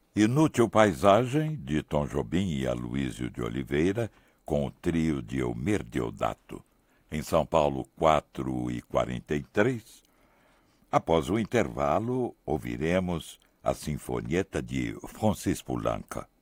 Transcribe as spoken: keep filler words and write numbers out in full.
Inútil Paisagem, de Tom Jobim e Aloísio de Oliveira, com o trio de Elmir Deodato. Em São Paulo, quatro e quarenta e três. Após o intervalo, ouviremos a Sinfonieta de Francis Poulenc.